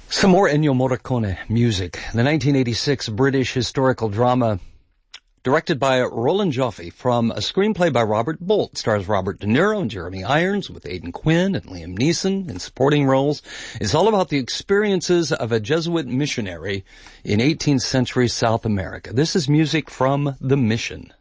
Some more Ennio Morricone music. The 1986 British historical drama directed by Roland Joffe from a screenplay by Robert Bolt. Stars Robert De Niro and Jeremy Irons with Aidan Quinn and Liam Neeson in supporting roles. It's all about the experiences of a Jesuit missionary in 18th century South America. This is music from The Mission.